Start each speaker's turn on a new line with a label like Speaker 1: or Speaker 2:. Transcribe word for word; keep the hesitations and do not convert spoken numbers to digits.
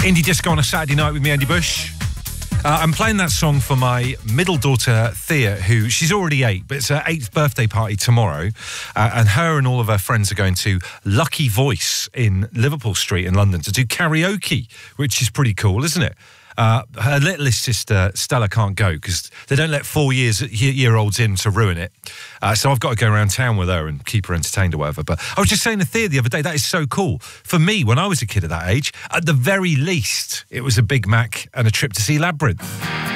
Speaker 1: Indie disco on a Saturday night with me, Andy Bush. Uh, I'm playing that song for my middle daughter, Thea, who, she's already eight, but it's her eighth birthday party tomorrow. Uh, and her and all of her friends are going to Lucky Voice in Liverpool Street in London to do karaoke, which is pretty cool, isn't it? Uh, her littlest sister, Stella, can't go because they don't let four years, year olds in to ruin it. Uh, so I've got to go around town with her and keep her entertained or whatever. But I was just saying to Thea the other day, that is so cool. For me, when I was a kid at that age, at the very least, it was a Big Mac and a trip to see Labyrinth.